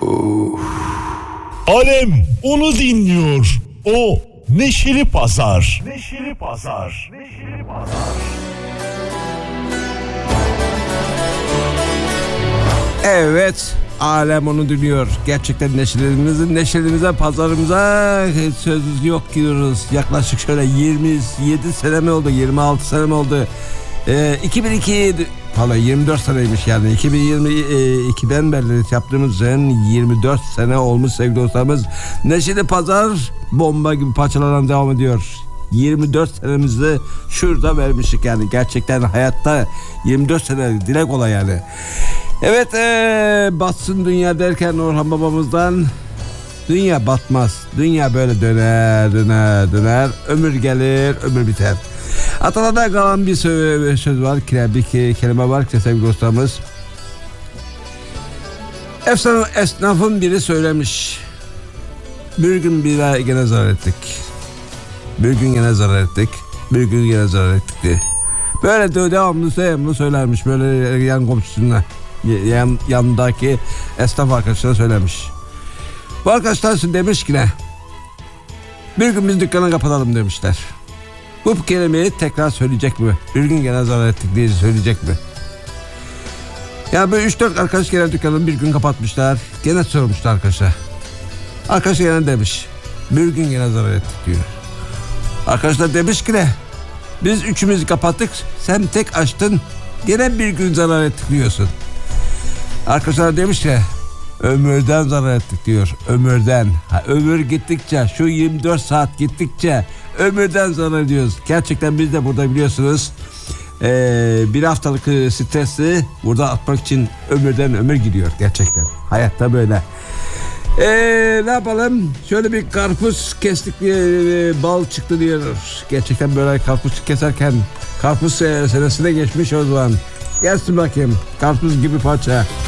Alem onu dinliyor. O Neşeli Pazar. Neşeli Pazar. Neşeli Pazar. Evet, alem onu dinliyor. Gerçekten neşelimize, pazarımıza sözümüz yok diyoruz. Yaklaşık şöyle 27 sene mi oldu, 26 sene mi oldu? 2002, valla 24 seneymiş yani. 2022'den beri yaptığımız 24 sene olmuş sevgili dostlarımız. Neşeli Pazar bomba gibi parçalardan devam ediyor. 24 senemizi şurada vermiştik yani. Gerçekten hayatta 24 sene dilek ola yani. Evet, batsın dünya derken Orhan babamızdan, dünya batmaz, dünya böyle döner, ömür gelir, ömür biter. Atalarda kalan bir söz var, bir kelime var ki sevgili dostlarımız. Esnafın biri söylemiş, bir gün gene zarar ettik, bir gün gene zarar ettik, bir gün gene zarar ettik diye. Böyle devamlı söylermiş, böyle yan komşusuna, yanındaki esnaf arkadaşına söylemiş. Bu arkadaşlar demiş ki ne? Bir gün biz dükkanı kapatalım demişler. Bu kelimeyi tekrar söyleyecek mi? Bir gün gene zarar ettik diye söyleyecek mi? Ya böyle 3-4 arkadaş gene dükkanı bir gün kapatmışlar. Gene sormuşlar arkadaşa. Arkadaş gene demiş. Bir gün gene zarar ettik diyor. Arkadaşlar demiş ki ne? Biz üçümüzü kapattık, sen tek açtın, gene bir gün zarar ettik diyorsun. Arkadaşlar demiş ki ömürden zarar ettik diyor. Ömürden. Ömür gittikçe, şu 24 saat gittikçe ömürden zarar ediyoruz. Gerçekten biz de burada biliyorsunuz bir haftalık stresi burada atmak için ömürden ömür gidiyor gerçekten. Hayatta böyle. Ne yapalım? Şöyle bir karpuz kestik, bal çıktı diyoruz. Gerçekten böyle karpuz keserken karpuz senesine geçmiş o zaman. Gelsin bakayım karpuz gibi parça.